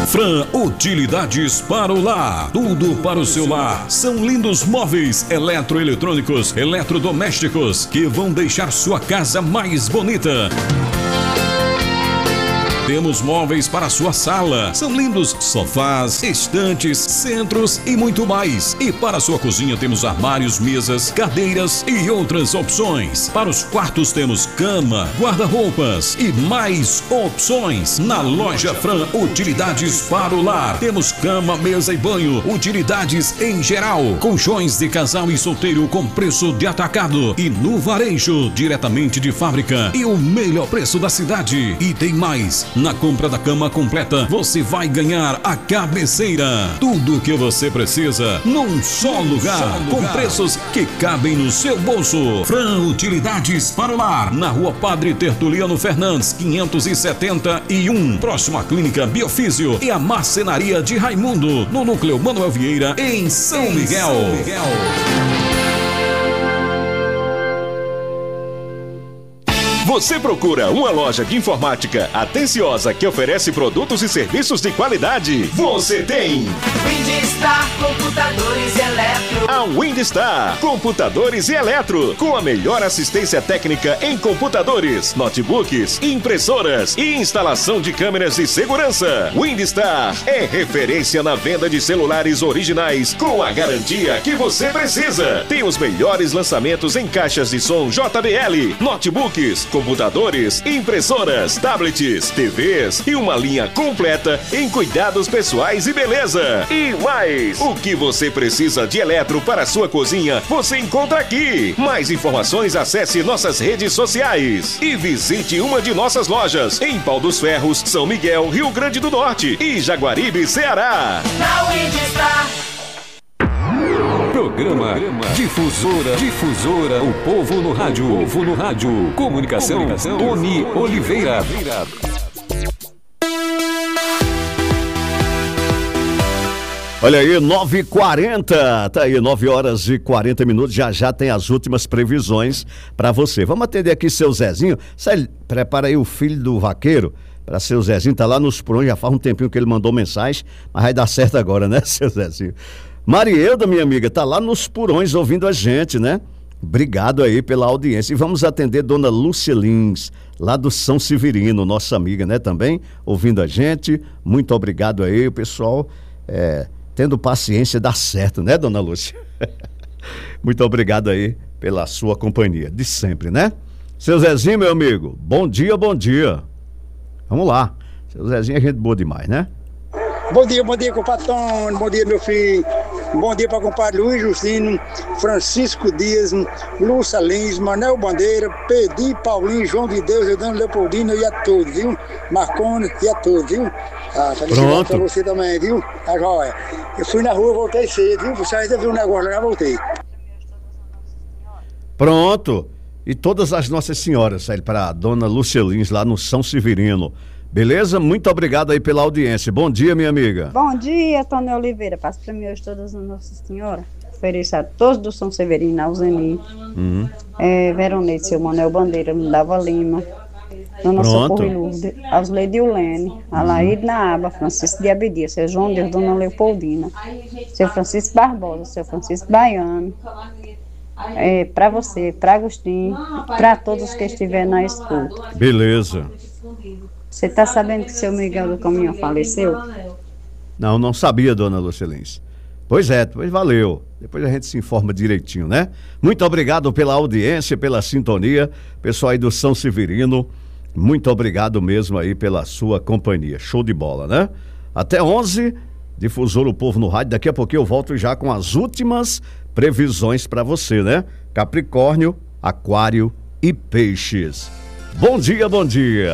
Fran Utilidades para o Lar. Tudo para o seu lar. São lindos móveis eletroeletrônicos, eletrodomésticos que vão deixar sua casa mais bonita. Temos móveis para a sua sala. São lindos sofás, estantes, centros e muito mais. E para a sua cozinha temos armários, mesas, cadeiras e outras opções. Para os quartos temos cama, guarda-roupas e mais opções. Na loja Fran Utilidades para o Lar. Temos cama, mesa e banho, utilidades em geral. Colchões de casal e solteiro com preço de atacado. E no varejo, diretamente de fábrica. E o melhor preço da cidade. E tem mais. Na compra da cama completa, você vai ganhar a cabeceira. Tudo o que você precisa num só lugar, com preços que cabem no seu bolso. Fran Utilidades para o Lar, na Rua Padre Tertuliano Fernandes, 571, próximo à Clínica Biofísio e a Marcenaria de Raimundo, no Núcleo Manuel Vieira, em São Miguel. Você procura uma loja de informática atenciosa que oferece produtos e serviços de qualidade? Você tem! Windstar Computadores e Eletro. A Windstar Computadores e Eletro, com a melhor assistência técnica em computadores, notebooks, impressoras e instalação de câmeras de segurança. Windstar é referência na venda de celulares originais com a garantia que você precisa. Tem os melhores lançamentos em caixas de som JBL, notebooks, computadores, impressoras, tablets, TVs e uma linha completa em cuidados pessoais e beleza. E mais, o que você precisa de eletro para a sua cozinha, você encontra aqui. Mais informações, acesse nossas redes sociais e visite uma de nossas lojas em Pau dos Ferros, São Miguel, Rio Grande do Norte e Jaguaribe, Ceará. Na Windstar. Programa Difusora, o povo no rádio. Comunicação, Tony Oliveira. Olha aí, 9h40, tá aí, 9 horas e 40 minutos, já tem as últimas previsões para você. Vamos atender aqui seu Zezinho. Prepara aí o filho do vaqueiro para seu Zezinho, tá lá nos Purões, já faz um tempinho que ele mandou mensagem, mas vai dar certo agora, né, seu Zezinho? Marielda, minha amiga, tá lá nos Purões ouvindo a gente, né? Obrigado aí pela audiência. E vamos atender Dona Lúcia Lins, lá do São Severino, nossa amiga, né? Também ouvindo a gente. Muito obrigado aí, o pessoal. Tendo paciência, dá certo, né, Dona Lúcia? Muito obrigado aí pela sua companhia, de sempre, né? Seu Zezinho, meu amigo, bom dia. Vamos lá. Seu Zezinho é gente boa demais, né? Bom dia, compadre Tony, bom dia, meu filho. Bom dia para o compadre Luiz Justino, Francisco Dias, Lúcia Lins, Manel Bandeira, Pedi, Paulinho, João de Deus, Eudano Leopoldino e a todos, viu? Marconi e a todos, viu? Felicidade para você também, viu? Tá joia. Eu fui na rua, voltei cedo, viu? Você ainda viu um negócio, já voltei. Pronto. E todas as Nossas Senhoras, para a Dona Lúcia Lins, lá no São Severino. Beleza? Muito obrigado aí pela audiência. Bom dia, minha amiga. Bom dia, Tony Oliveira. Passo para mim hoje todas as Nossas Senhoras. Ofereço a todos do São Severino, Alzeni, Veronete, seu Manel Bandeira, Dava Lima, Dona Socorro e Lourdes, Ausleide Ulene, Alaíde Naaba, Francisco de Abedia, seu João Deus, Dona Leopoldina, seu Francisco Barbosa, seu Francisco Baiano, para você, para Agostinho, para todos que estiverem na escuta. Beleza. Você está sabendo que seu Miguel do Caminhão faleceu? Não sabia, Dona Lúcia Lins. Pois valeu. Depois a gente se informa direitinho, né? Muito obrigado pela audiência, pela sintonia. Pessoal aí do São Severino, muito obrigado mesmo aí pela sua companhia. Show de bola, né? Até 11, Difusor o Povo no Rádio. Daqui a pouquinho eu volto já com as últimas previsões para você, né? Capricórnio, Aquário e Peixes. Bom dia.